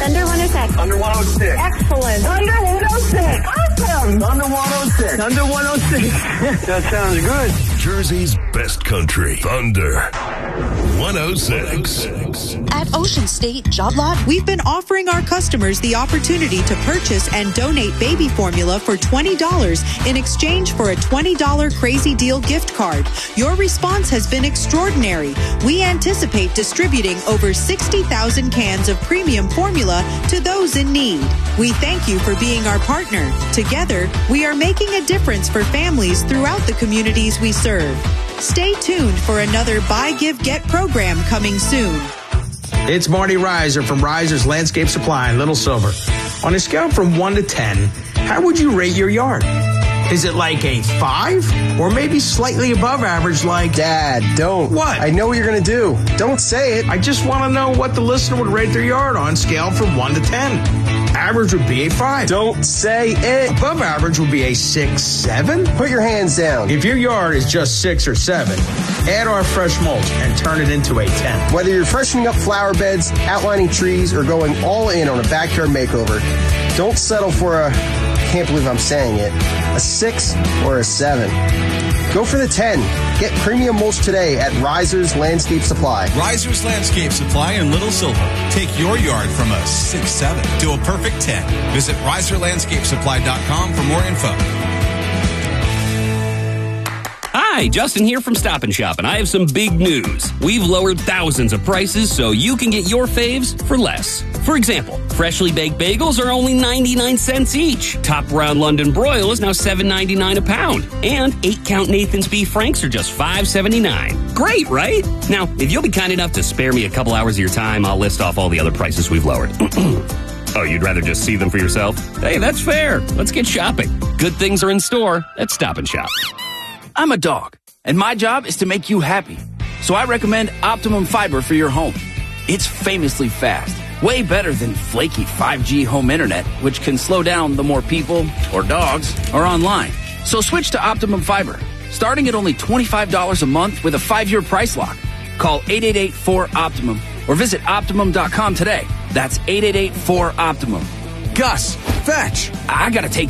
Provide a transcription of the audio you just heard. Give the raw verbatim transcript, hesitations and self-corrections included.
Under one oh six. Under one oh six. Excellent. Under one oh six. Awesome. Under one oh six. Under one oh six. That sounds good. Jersey's best country. Thunder one oh six. At Ocean State Job Lot, we've been offering our customers the opportunity to purchase and donate baby formula for twenty dollars in exchange for a twenty dollars Crazy Deal gift card. Your response has been extraordinary. We anticipate distributing over sixty thousand cans of premium formula to those in need. We thank you for being our partner. Together, we are making a difference for families throughout the communities we serve. Stay tuned for another Buy, Give, Get program coming soon. It's Marty Reiser from Reiser's Landscape Supply in Little Silver. On a scale from one to ten, how would you rate your yard? Is it like a five? Or maybe slightly above average like... Dad, don't. What? I know what you're going to do. Don't say it. I just want to know what the listener would rate their yard on scale from one to ten. Average would be a five. Don't say it. Above average would be a six, seven. Put your hands down. If your yard is just six or seven, add our fresh mulch and turn it into a ten. Whether you're freshening up flower beds, outlining trees, or going all in on a backyard makeover, don't settle for a, I can't believe I'm saying it, a six or a seven. Go for the ten. Get premium mulch today at Reiser's Landscape Supply. Reiser's Landscape Supply in Little Silver. Take your yard from a six seven to a perfect ten. Visit Reiser Landscape Supply dot com for more info. Hi, Justin here from Stop and Shop, and I have some big news. We've lowered thousands of prices so you can get your faves for less. For example, freshly baked bagels are only ninety-nine cents each. Top Round London Broil is now seven ninety-nine a pound. And eight count Nathan's Beef Franks are just five seventy-nine. Great, right? Now, if you'll be kind enough to spare me a couple hours of your time, I'll list off all the other prices we've lowered. Oh, you'd rather just see them for yourself? Hey, that's fair. Let's get shopping. Good things are in store at Stop and Shop. I'm a dog, and my job is to make you happy. So I recommend Optimum Fiber for your home. It's famously fast, way better than flaky five G home internet, which can slow down the more people or dogs are online. So switch to Optimum Fiber, starting at only twenty-five dollars a month with a five-year price lock. Call eight eight eight, four, OPTIMUM or visit Optimum dot com today. That's eight eight eight, four, OPTIMUM. Gus, fetch! I gotta take